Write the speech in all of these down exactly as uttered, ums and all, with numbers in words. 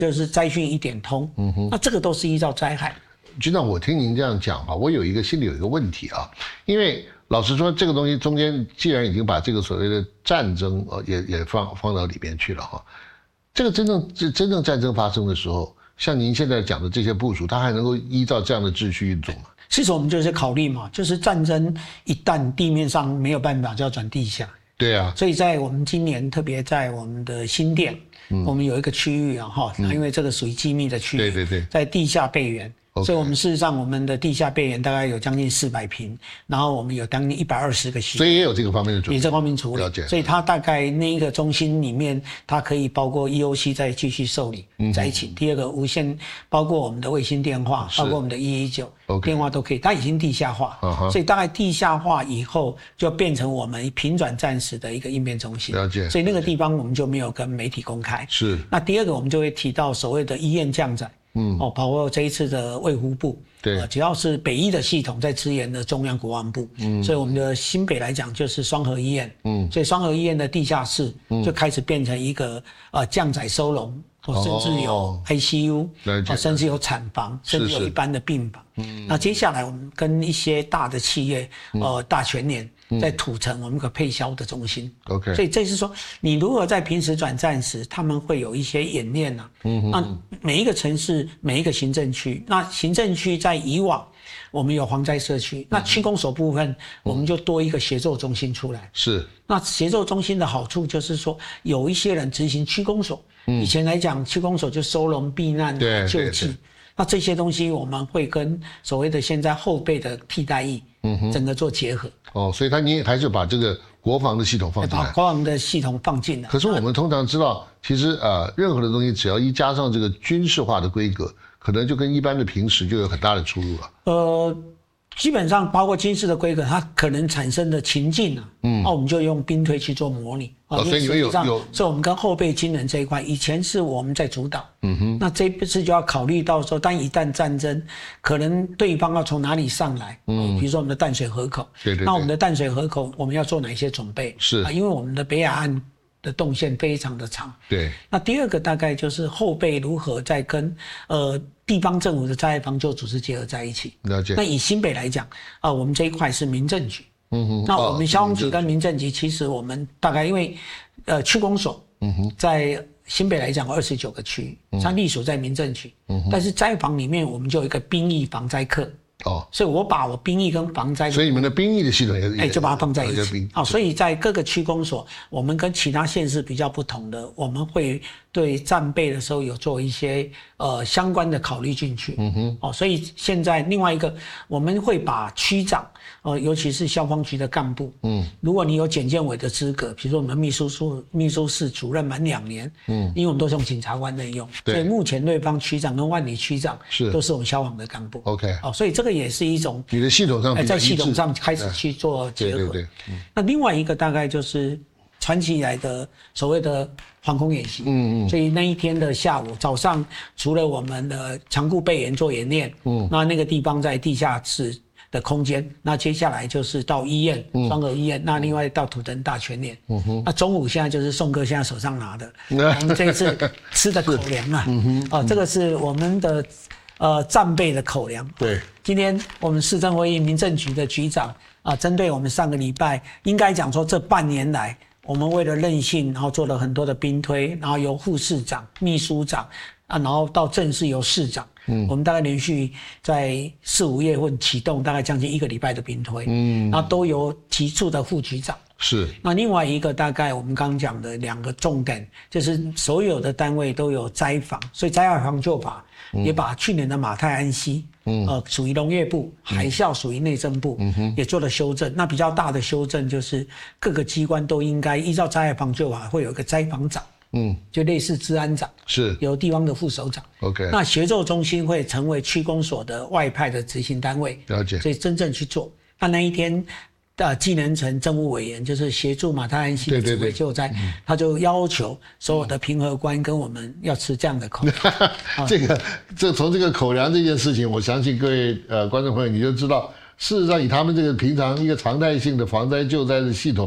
就是灾讯一点通，嗯哼，那这个都是依照灾害。 局长，我听您这样讲哈，我有一个心里有一个问题啊，因为老实说，这个东西中间既然已经把这个所谓的战争呃也也放放到里边去了哈，这个真正真真正战争发生的时候，像您现在讲的这些部署，它还能够依照这样的秩序运作吗？ 其实我们就是考虑嘛，就是战争一旦地面上没有办法，就要转地下。 对啊， 所以在我们今年，特别在我们的新店，嗯、我们有一个区域啊，哈、嗯，因为这个属于机密的区域， 对对对， 在地下备援。 Okay. 所以我们事实上我们的地下备援大概有将近四百坪，然后我们有将近一百二十个系统， 所以也有这个方面的准备， 也这方面处理。所以它大概那一个中心里面，它可以包括 E O C 再继续受理在一起。嗯、第二个无线，包括我们的卫星电话，包括我们的一一九电话都可以，它已经地下化， uh-huh. 所以大概地下化以后就变成我们平转战时的一个应变中心。 了解。 所以那个地方我们就没有跟媒体公开。 是。 那第二个我们就会提到所谓的医院降载。嗯，哦，包括这一次的卫福部， 对， 呃，只要是北医的系统在支援的中央国防部，嗯，所以我们的新北来讲就是双和医院，嗯，所以双和医院的地下室就开始变成一个呃降载收容，或甚至有 I C U， 哦，呃、甚至有产房，甚至有一般的病房。嗯，那接下来我们跟一些大的企业，呃，大全联。在土城，我们有个配销的中心。 OK， 所以这是说，你如何在平时转战时，他们会有一些演练啊。嗯哼哼，那每一个城市，每一个行政区，那行政区在以往我们有防灾社区，那区公所部分，我们就多一个协作中心出来。 是。 那协作中心的好处就是说，有一些人执行区公所，嗯、以前来讲，区公所就收容避难、啊、救济。那这些东西我们会跟所谓的现在后备的替代役，嗯哼，整个做结合。 哦，所以他你还是把这个国防的系统放进来， 把国防的系统放进来。 可是我们通常知道，其实呃，任何的东西只要一加上这个军事化的规格，可能就跟一般的平时就有很大的出入了。 呃。基本上包括军事的规格，它可能产生的情境啊，嗯，那我们就用兵推去做模拟啊。 哦，所以你们有有， 所以我们跟后备军人这一块，以前是我们在主导，嗯哼，那这一次就要考虑到说，当一旦战争，可能对方要从哪里上来，嗯，比如说我们的淡水河口， 对 对, 对， 那我们的淡水河口我们要做哪些准备？ 是啊，因为我们的北海岸的动线非常的长， 对。 那第二个大概就是后备如何在跟呃。地方政府的灾害防救组织结合在一起。 了解。 那以新北来讲，啊、呃，我们这一块是民政局。嗯哼。那我们消防局跟民政局，其实我们大概因为，呃，区公所，嗯哼，在新北来讲有二十九个区，它隶属在民政局。嗯哼。但是灾防里面，我们就有一个兵役防灾课。哦。所以我把我兵役跟防灾， 所以你们的兵役的系统也是， 哎，就把它放在一起。好、哦，所以在各个区公所，我们跟其他县市比较不同的，我们会对战备的时候有做一些呃相关的考虑进去。嗯哼。哦，所以现在另外一个，我们会把区长，呃，尤其是消防局的干部，嗯，如果你有检监委的资格，比如说我们秘书处秘书室主任满两年，嗯，因为我们都是用检察官任用，所以目前对方区长跟万里区长是都是我们消防的干部。 OK。 哦，所以这个也是一种你的系统上、 呃、在系统上开始去做结合。 对对对。嗯、 那另外一个大概就是传起来的所谓的防空演习。嗯嗯。所以那一天的下午早上，除了我们的强固备演做演练，嗯，那那个地方在地下室的空间，那接下来就是到医院，双和医院，嗯、那另外到土城大全联。嗯哼。那中午现在就是宋哥现在手上拿的，我们这一次吃的口粮啊，嗯哼，哦，这个是我们的。呃，战备的口粮。 对， 今天我们市政会议民政局的局长啊、呃，针对我们上个礼拜，应该讲说这半年来，我们为了韧性，然后做了很多的兵推，然后由副市长、秘书长啊，然后到正式由市长，嗯，我们大概连续在四五月份启动，大概将近一个礼拜的兵推，嗯，然后都由急促的副局长。 是。那另外一个大概我们刚刚讲的两个重点，就是所有的单位都有灾防，所以灾害防救法。也把去年的马太安溪，嗯，呃，属于农业部，海啸属于内政部，嗯哼，也做了修正。那比较大的修正就是各个机关都应该依照灾害防救法，会有一个灾防长，嗯，就类似治安长， 是由地方的副首长。 OK。 那协作中心会成为区公所的外派的执行单位， 了解。 所以真正去做。那那一天。呃，技能层政务委员就是协助马太安溪的主委救灾，他就要求所有的评核官跟我们要吃这样的口粮。 这个，这从这个口粮这件事情，我相信各位呃观众朋友你就知道，事实上以他们这个平常一个常态性的防灾救灾的系统，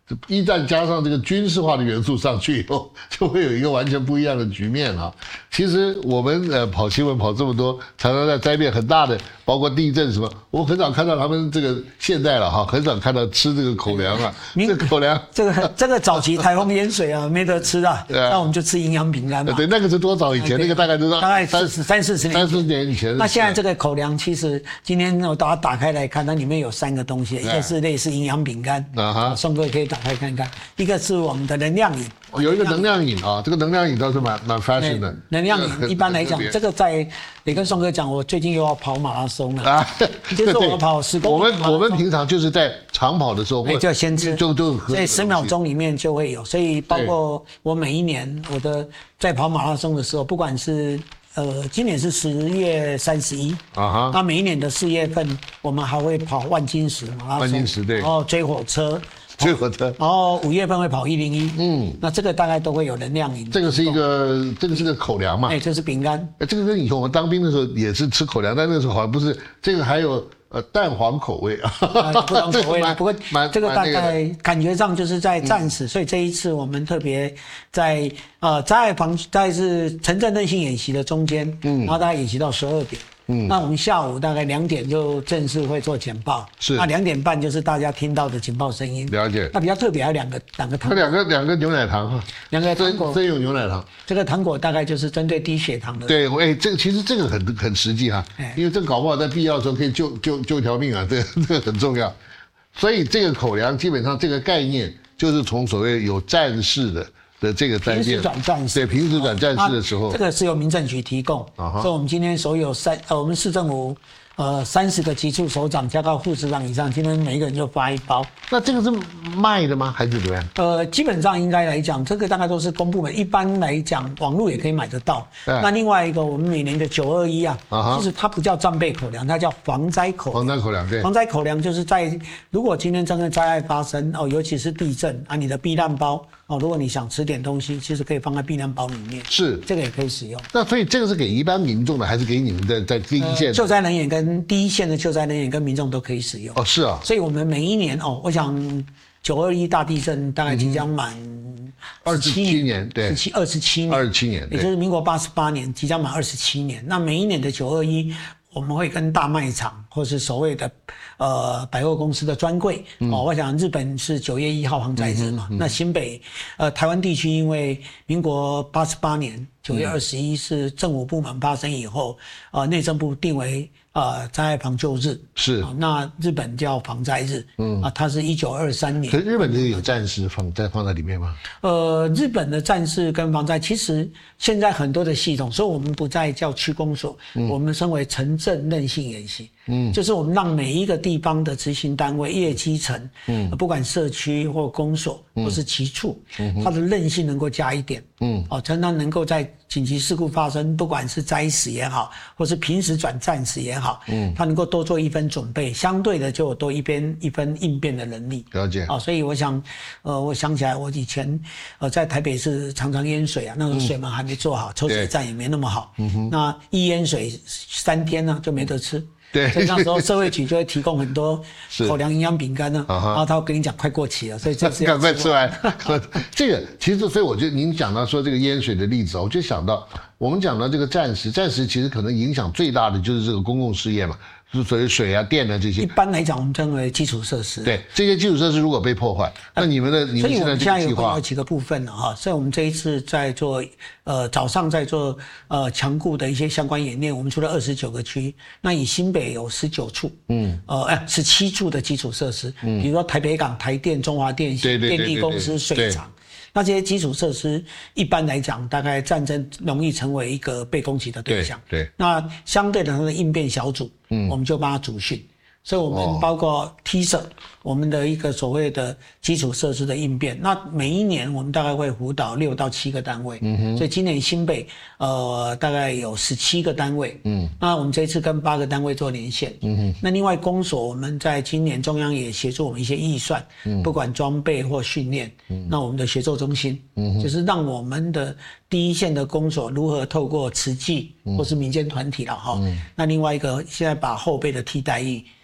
一战加上这个军事化的元素上去以后，就会有一个完全不一样的局面啊。其实我们呃跑新闻跑这么多，常常在灾变很大的，包括地震什么，我很少看到他们这个现在了哈，很少看到吃这个口粮啊。这个口粮， 这个这个早期台风淹水啊，没得吃啊，那我们就吃营养饼干嘛。 对，那个是多早以前？那个大概都是大概三三四十年三四年以前。 那现在这个口粮，其实今天我把它打开来看，它里面有三个东西，一个是类似营养饼干，啊，宋哥可以打开看看。一个是我们的能量饮， 哦，有一个能量饮啊，这个能量饮倒是蛮蛮 fashion 的。 能量饮一般来讲，这个在也跟宋哥讲，我最近又要跑马拉松了啊，就是我跑十公里。 我们我们平常就是在长跑的时候， 就先吃， 就就所以十秒钟里面就会有，所以包括我每一年我的在跑马拉松的时候，不管是呃今年是十月三十一啊哈，那每一年的四月份我们还会跑万金石马拉松， 万金石对， 然后追火车。 追火车， 然后五月份会跑一零一，嗯，那这个大概都会有能量饮。 这个是一个，这个是个口粮嘛？ 哎，这是饼干。 哎，这个跟以前我们当兵的时候也是吃口粮，但那个时候好像不是。这个还有呃蛋黄口味啊， 不同口味了。不过这个大概感觉上就是在战时，所以这一次我们特别在呃灾害防，在是城镇韧性演习的中间，嗯，然后大概演习到十二点。嗯，那我们下午大概两点就正式会做简报，是那两点半就是大家听到的警报声音。 了解。 那比较特别还有两个两个糖果， 两个两个牛奶糖哈， 两个糖果真有牛奶糖。 这个糖果大概就是针对低血糖的。 对，哎，这个其实这个很很实际哈，因为这个搞不好在必要的时候可以救救救一条命啊，这个这个很重要。所以这个口粮基本上这个概念就是从所谓有战事的。的这个灾变， 平时转战士， 对，平时转战士的时候， 这个是由民政局提供，啊、所以我们今天所有三呃，我们市政府呃三十个级处首长加到副市长以上，今天每一个人就发一包。 那这个是卖的吗？还是怎么样？ 呃，基本上应该来讲，这个大概都是公部门，一般来讲网络也可以买得到。那另外一个，我们每年的九二一啊，啊其实它不叫战备口粮，它叫防灾口粮。 防灾口粮，对。 防灾口粮就是在如果今天真的灾害发生哦，尤其是地震啊，你的避难包。哦，如果你想吃点东西，其实可以放在避难包里面，是这个也可以使用。 那所以这个是给一般民众的，还是给你们在在第一线、呃、 救灾人员跟第一线的救灾人员跟民众都可以使用？ 哦，是啊。 所以我们每一年哦，我想九二一大地震大概即将满二十七年，对， 十七二十七年， 二十七年， 也就是民国八十八年即将满二十七年。那每一年的九二一。我们会跟大卖场或是所谓的呃百货公司的专柜、嗯、哦，我想日本是九月一号防灾日嘛，嗯嗯嗯、那新北呃台湾地区因为民国八十八年九月二十一是政府部门发生以后，呃内政部定为呃灾害防救日， 是、 哦、那日本叫防灾日，嗯啊，它是一九二三年。 可是日本这个有战士放在放在里面吗？ 呃，日本的战士跟防灾其实现在很多的系统，所以我们不再叫区公所，嗯、我们称为城镇韧性演习。嗯，就是我们让每一个地方的执行单位、业基层，嗯，不管社区或公所或是其处，嗯，它的韧性能够加一点，嗯，哦，才能能够在紧急事故发生，不管是灾死也好，或是平时转战时也好，嗯，它能够多做一分准备，相对的就有多一边一分应变的能力。 了解。 哦，所以我想，呃，我想起来我以前呃在台北市常常淹水啊，那时候水门还没做好，抽水站也没那么好，嗯哼，那一淹水三天呢就没得吃。 对， 所以那时候社会局就会提供很多口粮营养饼干呢，然后他会跟你讲快过期了，所以这次赶快吃完。这个其实，所以我觉得您讲到说这个淹水的例子，我就想到我们讲到这个战时，战时其实可能影响最大的就是这个公共事业嘛，就是所谓水啊、电啊这些。 一般来讲，我们称为基础设施。 对，这些基础设施如果被破坏，那你们的你们现在这个计划， 所以我们现在有几个部分了哈。所以我们这一次在做呃早上在做呃强固的一些相关演练，我们除了二十九个区，那以新北有十九处，嗯，呃，哎，十七处的基础设施，嗯，比如说台北港、台电、中华电信、电力公司、水厂，那这些基础设施一般来讲，大概战争容易成为一个被攻击的对象， 对，对那相对的它的应变小组，嗯，我们就帮他组训。所以我们包括 T 社，我们的一个所谓的基础设施的应变，那每一年我们大概会辅导六到七个单位，嗯哼，所以今年新北呃大概有十七个单位，嗯，那我们这一次跟八个单位做连线，嗯哼，那另外公所我们在今年中央也协助我们一些预算，嗯，不管装备或训练，嗯，那我们的协作中心，嗯，就是让我们的第一线的公所如何透过慈济或是民间团体了哈，嗯，那另外一个现在把后备的替代役。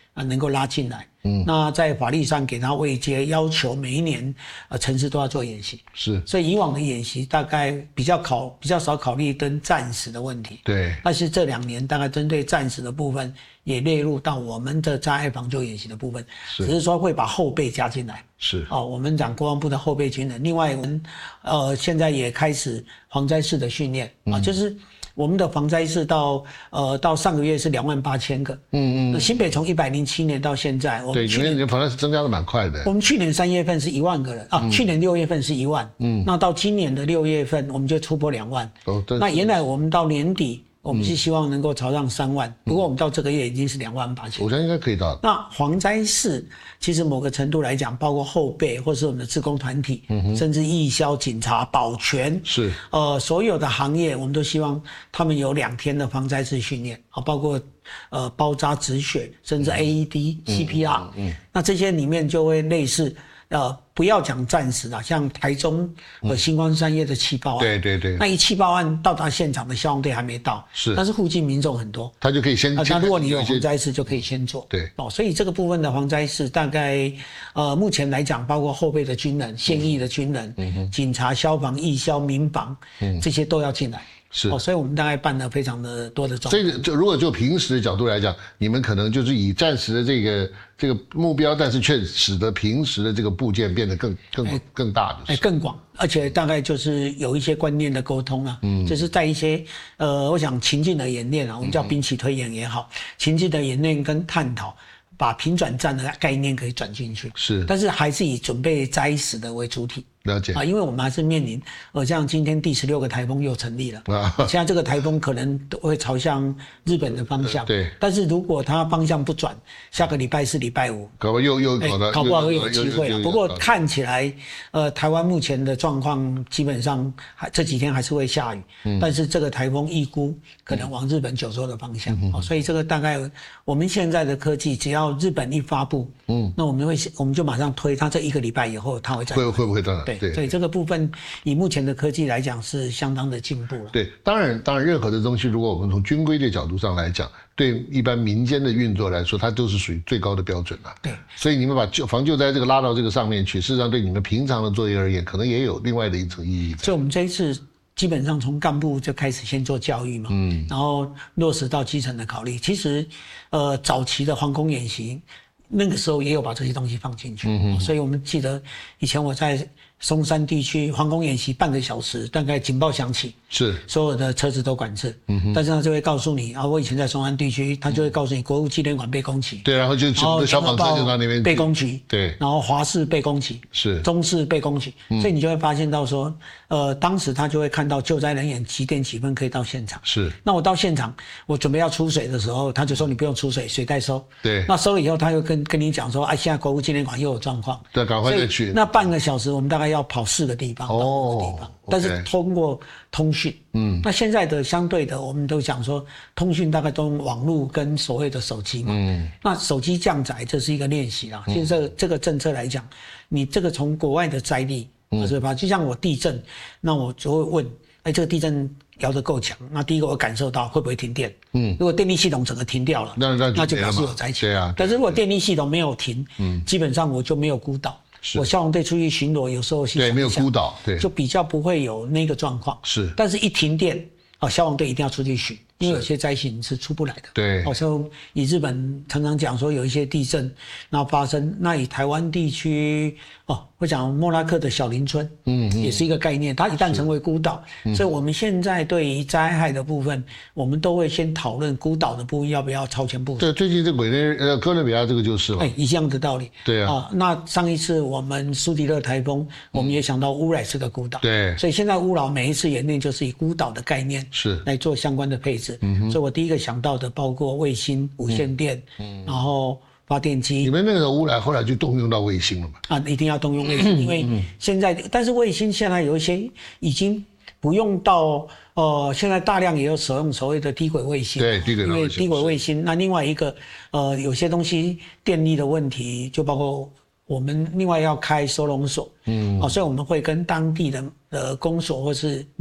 啊能够拉进来。嗯，那在法律上给他位阶，要求每一年呃城市都要做演习。 是， 所以以往的演习大概比较考比较少考虑跟战时的问题。 对。 但是这两年大概针对战时的部分也列入到我们的灾害防救演习的部分，只是说会把后备加进来。 是。 哦，我们讲国防部的后备军人，另外我们呃现在也开始防灾式的训练啊、嗯，就是。我们的防灾室到呃到上个月是两万八千个，嗯嗯，新北从一百零七年到现在，我们去年对，你们防灾室增加的蛮快的。 我们去年三月份是一万个人啊，嗯、去年六月份是一万，嗯，那到今年的六月份我们就突破两万。哦，那原来我们到年底。我们是希望能够朝上三万、嗯，不过我们到这个月已经是两万八千。 我想应该可以到。 那防灾室其实某个程度来讲，包括后备或是我们的志工团体，嗯、甚至义消、警察、保全，是呃所有的行业，我们都希望他们有两天的防灾式训练啊，包括呃包扎止血，甚至 A E D、C P R，嗯嗯，那这些里面就会类似。呃，不要讲战时啦，像台中和新光三越的气爆案， 对对对， 那一气爆案到达现场的消防队还没到，是，但是附近民众很多， 他就可以先， 那、呃、如果你有防灾室就可以先做， 对， 哦，所以这个部分的防灾室大概，呃，目前来讲，包括后备的军人、现役的军人、嗯、警察、消防、义消、民防，嗯，这些都要进来。是哦，所以我们大概办了非常的多的状况。 所以就如果就平时的角度来讲，你们可能就是以战时的这个这个目标，但是却使得平时的这个部件变得更更、欸、更大的， 哎、欸，更广，而且大概就是有一些观念的沟通啊，嗯，就是在一些呃，我想情境的演练啊，我们叫兵棋推演也好，嗯、情境的演练跟探讨。把平转战的概念可以转进去，是，但是还是以准备灾死的为主体。 了解啊，因为我们还是面临，呃，像今天第十六个台风又成立了，啊，现在这个台风可能都会朝向日本的方向，对。但是如果它方向不转，下个礼拜四、礼拜五， 搞不又又搞得， 搞不好会有机会了。不过看起来，呃，台湾目前的状况基本上还这几天还是会下雨，嗯，但是这个台风预估可能往日本九州的方向，嗯哦，所以这个大概我们现在的科技，只要日本一发布，嗯，那我们会我们就马上推，它这一个礼拜以后它会再会会不会到？ 对对，所以这个部分以目前的科技来讲是相当的进步了。 对，当然当然，任何的东西，如果我们从军规的角度上来讲，对一般民间的运作来说，它都是属于最高的标准了。对，所以你们把救防救灾这个拉到这个上面去，事实上对你们平常的作业而言，可能也有另外的一层意义。 所以我们这一次基本上从干部就开始先做教育嘛，嗯，然后落实到基层的考虑。其实，呃，早期的防空演习。那个时候也有把这些东西放进去，嗯、所以我们记得以前我在松山地区防空演习半个小时，大概警报响起，是所有的车子都管制，嗯、但是他就会告诉你啊，我以前在松山地区，他就会告诉你国务纪念馆被攻击， 对，然后就整个消防车就到那边被攻击， 对， 然后华视被攻击，是中视被攻击，嗯、所以你就会发现到说，呃，当时他就会看到救灾人员几点几分可以到现场，是，那我到现场，我准备要出水的时候，他就说你不用出水，水袋收，对，那收了以后他又跟跟你讲说，啊，现在国务纪念馆又有状况， 对，赶快再去， 那半个小时我们大概要跑四个地方，哦，五个地方，但是通过通讯，嗯，那现在的相对的，我们都讲说通讯大概都用网络跟所谓的手机嘛，嗯，那手机降载这是一个练习啦。其实这个这个政策来讲，你这个从国外的灾例，嗯，是吧？就像我地震，那我就会问，哎，这个地震摇得够强，那第一个我感受到会不会停电？嗯，如果电力系统整个停掉了，那那那就表示有灾情。对啊，但是如果电力系统没有停，嗯，基本上我就没有孤岛。我消防队出去巡逻，有时候对没有孤岛，对， 就比较不会有那个状况。是，但是一停电，啊，消防队一定要出去巡，因为有些灾情是出不来的。对，好像以日本常常讲说有一些地震，然后发生，那以台湾地区哦，我讲莫拉克的小林村，嗯，也是一个概念。它一旦成为孤岛，所以我们现在对于灾害的部分，我们都会先讨论孤岛的部分要不要超前部署。 对，最近这委内呃哥伦比亚这个就是嘛， 哎，一样的道理。对啊，啊，那上一次我们苏迪勒台风，我们也想到乌来是个孤岛。对，所以现在乌老每一次演练就是以孤岛的概念是来做相关的配置。嗯，所以我第一个想到的包括卫星、无线电，嗯，然后发电机。 你们那个乌来后来就动用到卫星了嘛？ 啊，一定要动用卫星，因为现在，但是卫星现在有一些已经不用到，呃，现在大量也有使用所谓的低轨卫星。对，低轨卫星。因为低轨卫星，那另外一个，呃，有些东西电力的问题，就包括我们另外要开收容所，嗯，哦，所以我们会跟当地的呃公所或是里。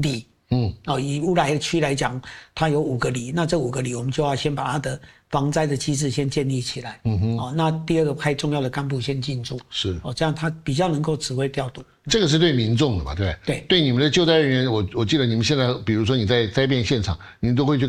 嗯，哦，以乌来区来讲，它有五个里，那这五个里我们就要先把它的防灾的机制先建立起来。嗯哼，哦，那第二个派重要的干部先进驻， 是， 哦，这样他比较能够指挥调度。 这个是对民众的嘛，对不对？ 对， 对你们的救灾人员，我我记得你们现在，比如说你在灾变现场，你都会去